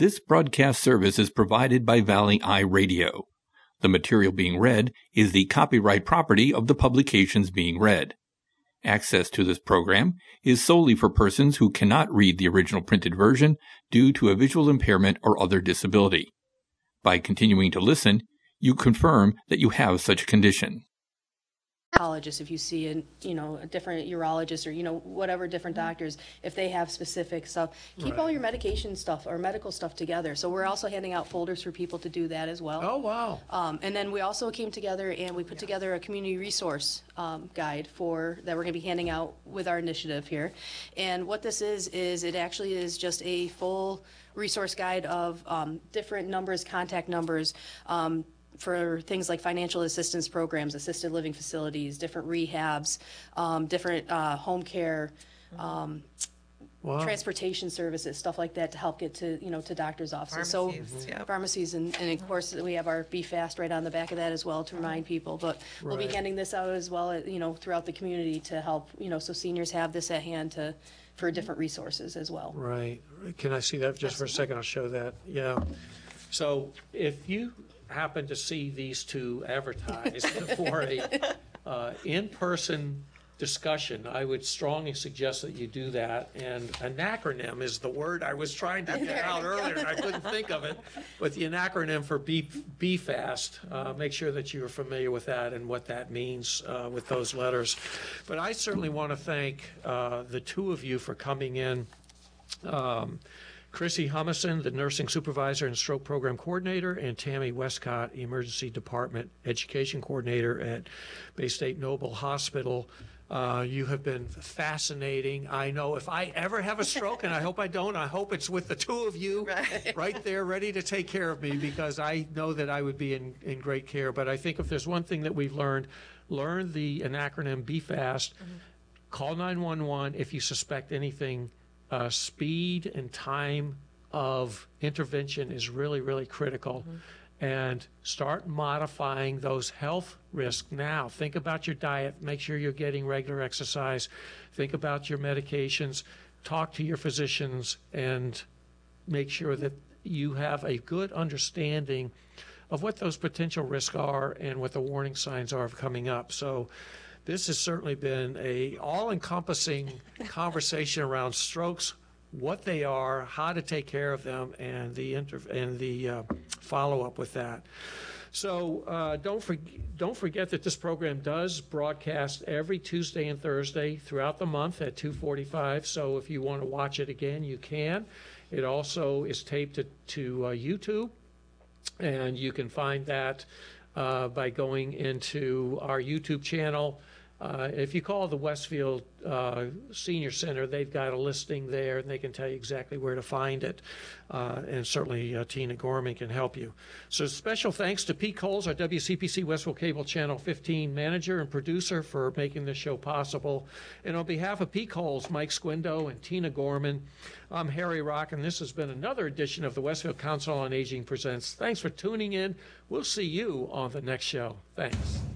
This broadcast service is provided by Valley Eye Radio. The material being read is the copyright property of the publications being read. Access to this program is solely for persons who cannot read the original printed version due to a visual impairment or other disability. By continuing to listen, you confirm that you have such a condition. If you see a different urologist or whatever different doctors, if they have specific stuff, keep all your medication stuff or medical stuff together. So we're also handing out folders for people to do that as well. Oh, wow. And then we also came together and we put together a community resource guide that we're going to be handing out with our initiative here. And what this is it actually is just a full resource guide of different numbers, contact numbers, for things like financial assistance programs, assisted living facilities, different rehabs, different home care, transportation services, stuff like that to help get to to doctors' offices. Pharmacies, Pharmacies, and of course we have our Be Fast right on the back of that as well to remind people. But we'll be handing this out as well, throughout the community to help, so seniors have this at hand for different resources as well. Right. Can I see that just for a second? I'll show that. Yeah. So if you happen to see these two advertised for a in-person discussion, I would strongly suggest that you do that. And an acronym is the word I was trying to get out earlier, and I couldn't think of it. But the acronym for Be Fast, make sure that you're familiar with that and what that means with those letters. But I certainly want to thank the two of you for coming in. Chrissy Humison, the Nursing Supervisor and Stroke Program Coordinator, and Tammy Westcott, Emergency Department Education Coordinator at Bay State Noble Hospital. You have been fascinating. I know if I ever have a stroke, and I hope I don't, I hope it's with the two of you right there ready to take care of me, because I know that I would be in great care. But I think if there's one thing that we've learned an acronym, Be Fast, call 911 if you suspect anything. Speed and time of intervention is really, really critical. And start modifying those health risks now. Think about your diet. Make sure you're getting regular exercise. Think about your medications. Talk to your physicians and make sure that you have a good understanding of what those potential risks are and what the warning signs are of coming up. So this has certainly been a all-encompassing conversation around strokes, what they are, how to take care of them, and the follow-up with that. So don't forget that this program does broadcast every Tuesday and Thursday throughout the month at 2:45. So if you want to watch it again, you can. It also is taped to YouTube, and you can find that by going into our YouTube channel. If you call the Westfield Senior Center, they've got a listing there, and they can tell you exactly where to find it. And certainly Tina Gorman can help you. So special thanks to Pete Coles, our WCPC Westville Cable Channel 15 manager and producer, for making this show possible. And on behalf of Pete Coles, Mike Squindo, and Tina Gorman, I'm Harry Rock, and this has been another edition of the Westfield Council on Aging Presents. Thanks for tuning in. We'll see you on the next show. Thanks.